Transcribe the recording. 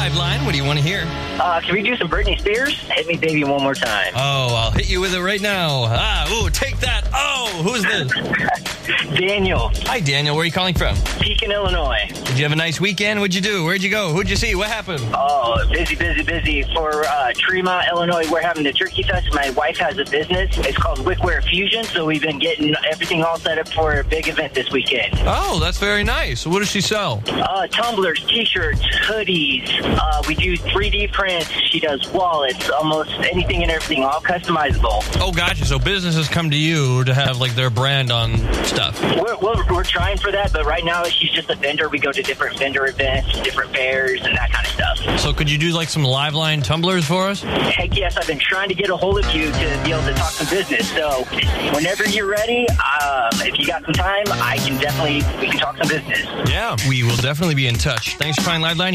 Liveline. What do you want to hear? Can we do some Britney Spears? Hit me, baby, one more time. Oh, I'll hit you with it right now. Take that. Oh, who's this? Daniel. Hi, Daniel. Where are you calling from? Pekin, Illinois. Did you have a nice weekend? What'd you do? Where'd you go? Who'd you see? What happened? Oh, busy. For Tremont, Illinois, we're having the Turkey Fest. My wife has a business. It's called Wickware Fusion, so we've been getting everything all set up for a big event this weekend. Oh, that's very nice. What does she sell? Tumblers, T-shirts, hoodies. We do 3D prints. She does wallets, almost anything and everything, all customizable. Oh, gotcha. So businesses come to you to have like their brand on stuff. We're trying for that, but right now she's just a vendor. We go to different vendor events, different fairs, and that kind of stuff. So could you do like some Liveline tumblers for us? Heck yes, I've been trying to get a hold of you to be able to talk some business. So whenever you're ready, if you got some time, we can talk some business. Yeah, we will definitely be in touch. Thanks for calling Liveline.